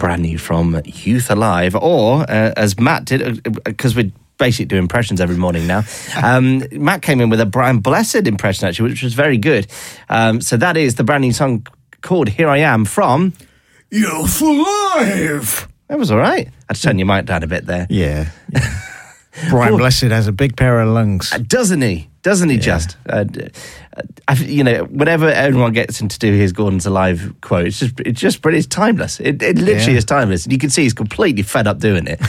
brand new from Youth Alive, or as Matt did, because we're basically doing impressions every morning now. Matt came in with a Brian Blessed impression, actually, which was very good. So that is the brand new song called Here I Am from Youth Alive. That was all right. I had to turn your mic down a bit there. Yeah. Brian Blessed has a big pair of lungs. Doesn't he? Doesn't he just? Whenever everyone gets him to do his Gordon's Alive quote, it's just brilliant. It's timeless. It literally is timeless. And you can see he's completely fed up doing it,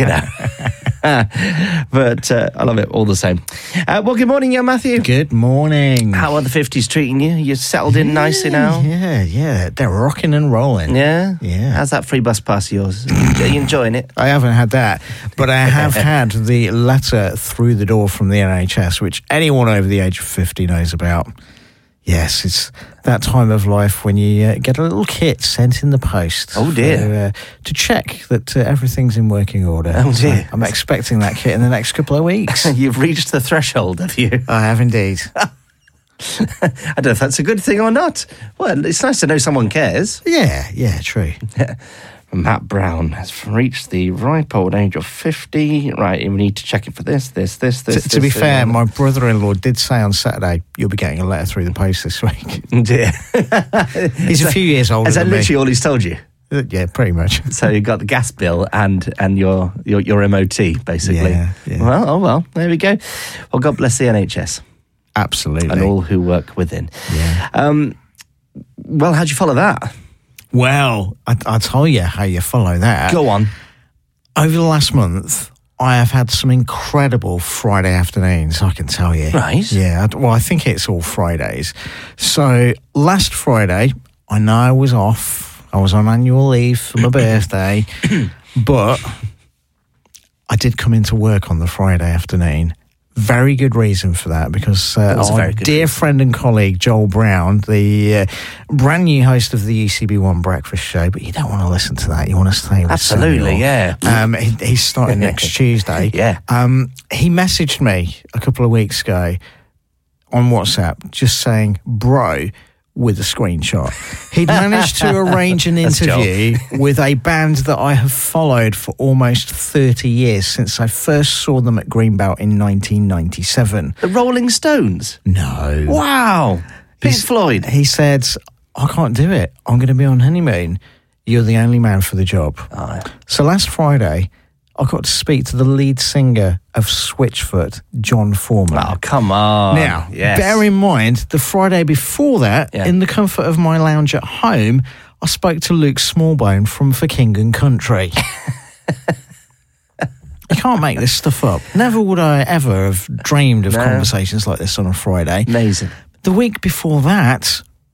But I love it all the same. Well, good morning, young Matthew. Good morning. How are the 50s treating you? You settled in nicely now? Yeah. They're rocking and rolling. Yeah? Yeah. How's that free bus pass of yours? Are you enjoying it? I haven't had that, but I have had the letter through the door from the NHS, which anyone over the age of 50 knows about. Yes, it's that time of life when you get a little kit sent in the post. Oh, dear. To check that everything's in working order. Oh, dear. So I'm expecting that kit in the next couple of weeks. You've reached the threshold, have you? I have indeed. I don't know if that's a good thing or not. Well, it's nice to know someone cares. Yeah, true. Matt Brown has reached the ripe old age of 50. Right, we need to check it for this. To be fair, my brother-in-law did say on Saturday, you'll be getting a letter through the post this week. Dear. He's a few years older than me. Is that literally all he's told you? Yeah, pretty much. So you got the gas bill and your MOT, basically. Yeah. Well, there we go. Well, God bless the NHS. Absolutely. And all who work within. Yeah. Well, how'd you follow that? Well, I'll tell you how you follow that. Go on. Over the last month, I have had some incredible Friday afternoons, I can tell you. Right. Yeah, well, I think it's all Fridays. So last Friday, I know I was off. I was on annual leave for my birthday, but I did come into work on the Friday afternoon. Very good reason for that, because our dear friend and colleague Joel Brown, the brand new host of the UCB1 Breakfast Show, but you don't want to listen to that. You want to stay with Absolutely, Samuel. yeah. He's starting next Tuesday. Yeah. He messaged me a couple of weeks ago on WhatsApp just saying, bro, with a screenshot. He'd managed to arrange an interview with a band that I have followed for almost 30 years, since I first saw them at Greenbelt in 1997. The Rolling Stones? No. Wow. Pink Floyd? He said, I can't do it. I'm going to be on honeymoon. You're the only man for the job. Oh, yeah. So last Friday, I got to speak to the lead singer of Switchfoot, John Foreman. Oh, come on. Now, bear in mind, the Friday before that, in the comfort of my lounge at home, I spoke to Luke Smallbone from For King and Country. You can't make this stuff up. Never would I ever have dreamed of conversations like this on a Friday. Amazing. The week before that,